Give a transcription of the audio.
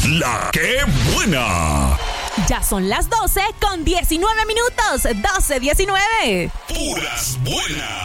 La que buena. Ya son las 12 con 19 minutos. 12:19. Puras buenas.